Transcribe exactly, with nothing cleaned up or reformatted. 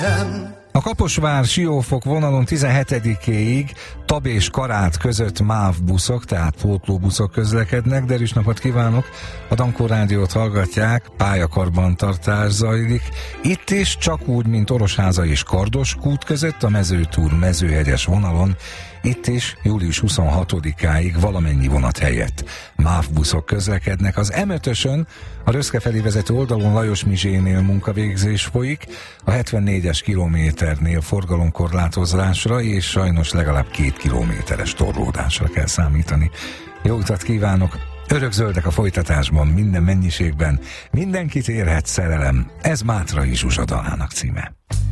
A Kaposvár-Siófok vonalon tizenhetedikéig Tab és Karát között MÁV buszok, tehát pótlóbuszok közlekednek. Derűs napot kívánok! A Dankó Rádiót hallgatják, pályakarbantartás zajlik. Itt is csak úgy, mint Orosháza és Kardoskút között a Mezőtúr-Mezőhegyes vonalon. Itt is július huszonhatodikáig valamennyi vonat helyett MÁV buszok közlekednek. Az em ötösön a Röszke felé vezető oldalon Lajos Mizsénél munkavégzés folyik, a hetvennégyes kilométernél forgalomkorlátozásra és sajnos legalább két kilométeres torlódásra kell számítani. Jó utat kívánok! Örökzöldek a folytatásban, minden mennyiségben, mindenkit érhet szerelem. Ez Mátrai Zsuzsa dalának címe.